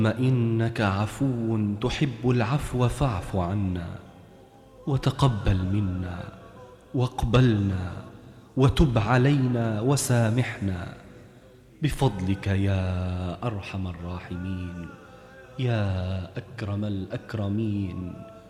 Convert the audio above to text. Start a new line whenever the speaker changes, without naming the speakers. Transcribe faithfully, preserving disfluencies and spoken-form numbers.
إنك عفو تحب العفو فاعف عنا وتقبل منا واقبلنا وتب علينا وسامحنا بفضلك يا أرحم الراحمين يا أكرم الأكرمين